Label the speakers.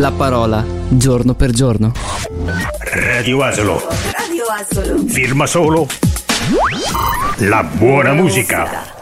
Speaker 1: La parola giorno per giorno.
Speaker 2: Radio Asolo.
Speaker 3: Radio Asolo.
Speaker 2: Firma solo la buona musica.